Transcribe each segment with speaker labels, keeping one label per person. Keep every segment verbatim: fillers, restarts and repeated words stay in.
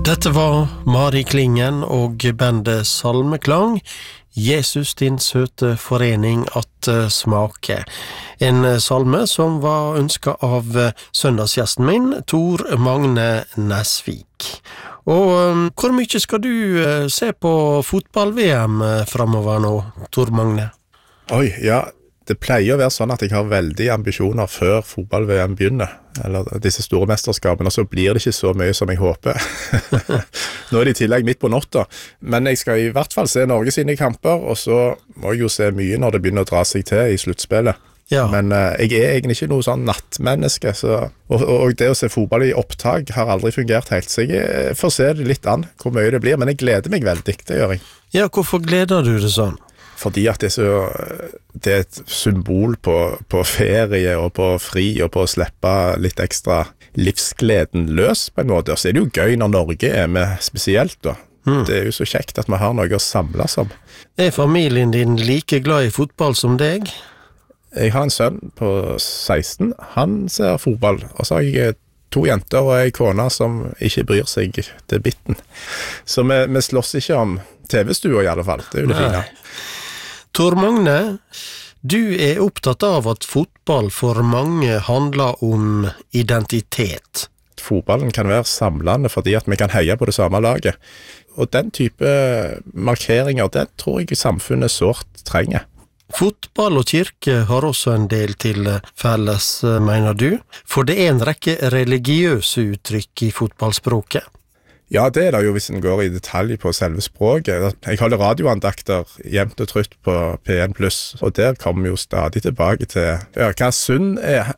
Speaker 1: Dette var Mari Klingen og bandet Salmeklang, Jesus din søte forening at smake. En salme som var ønsket av søndagsgjesten min, Tor Magne Nesvik. Og hvor mye skal du se på fotball-V M fremover nå, Tor Magne?
Speaker 2: Oi, ja, det pleier å være sånn at jeg har veldig ambisjoner før fotball-V M begynner, eller disse store mesterskapene, og så blir det ikke så mye som jeg håper. Nå er det i tillegg midt på natta, men jeg skal i hvert fall se Norge sine kamper, og så må jeg jo se mye når det begynner å dra seg til i sluttspillet. Ja. Men uh, jeg er egentlig ikke noe sånn nattmenneske, så, og, og, og det å se fotball i opptak har aldri fungert helt, så jeg får se det litt an hvor mye det blir, men jeg gleder meg veldig, det gjør jeg.
Speaker 1: Ja, hvorfor gleder du det sånn?
Speaker 2: Fordi at det er, så, det er et symbol på, på ferie og på fri og på å slippe litt ekstra livsgleden løs på en måte. Og så er det jo gøy når Norge er med spesielt da. Mm. Det er jo så kjekt at vi har noe å samles om.
Speaker 1: Er familien din like glad i fotball som deg?
Speaker 2: Jeg har en sønn på seksten, han ser fotball, og så har jeg to jenter og en kone som ikke bryr seg til bitten. Så vi, vi slåss ikke om T V-stua i alle fall, det er jo det fine.
Speaker 1: Tor Magne, du er opptatt av at fotball for mange handler om identitet.
Speaker 2: Fotballen kan være samlende fordi at vi kan heie på det samme laget. Og den type markeringer, det tror jeg samfunnet sårt trenger.
Speaker 1: Fotball og kirke har også en del til felles, mener du? For det er en rekke religiøse uttrykk i fotballspråket.
Speaker 2: Ja, det er det jo hvis en går i detalj på selve språket. Jeg holder radioandakter jevnt og trutt på P en pluss, og der kommer vi jo stadig tilbake til ja, hva synd er.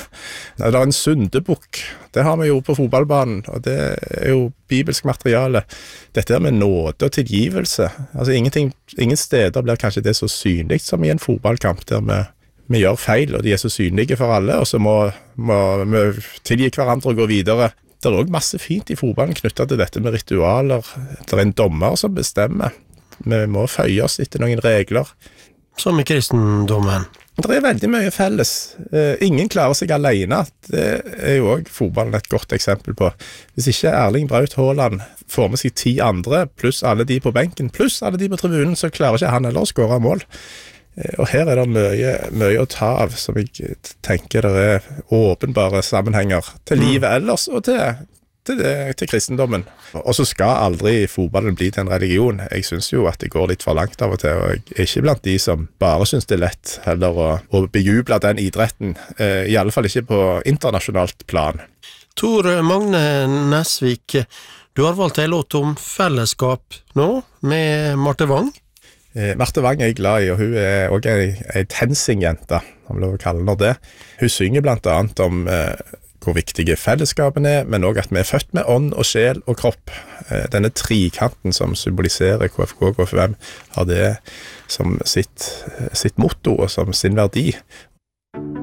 Speaker 2: Det er en syndebukk. Det har vi jo på fotballbanen, og det er jo bibelsk materiale. Dette er med nåde og tilgivelse. Altså, ingenting, ingen steder blir kanskje det så synligt som i en fotballkamp, der vi, vi gjør feil, og de er så synlige for alle, og så må, må vi tilgi hverandre og gå videre. Det er også masse fint i fotballen knyttet til dette med ritualer. Det er en dommer som bestemmer. Vi må føye oss etter noen regler.
Speaker 1: Som i kristendommen?
Speaker 2: Det er veldig mye felles. Uh, ingen klarer seg alene. Det er jo også fotballen et godt eksempel på. Hvis ikke Erling Braut Haaland får med seg ti andre, pluss alle de på benken, pluss alle de på tribunen, så klarer ikke han heller å skåre mål. Og her er det mye, mye å ta av, som jeg tenker det er åpenbare sammenhenger til livet ellers, og til, til, det, til kristendommen. Og så skal aldri fotballen bli til en religion. Jeg synes jo at det går litt for langt av og til, og jeg er ikke blant de som bare synes det er lett heller å, å bejuble den idretten, eh, i alle fall ikke på internasjonalt plan.
Speaker 1: Tor Magne Nesvik, du har valgt en låt om fellesskap nå, med Marte Wang.
Speaker 2: Eh, Marte Wang er jeg glad i, og hun er også en, en TenSing-jente, om lov å kalle henne det. Hun synger blant annet om eh, hvor viktige fellesskapen er, men også at vi er født med ånd og sjel og kropp. Eh, denne trikanten som symboliserer K F K og K F U M har det som sitt, sitt motto og som sin verdi.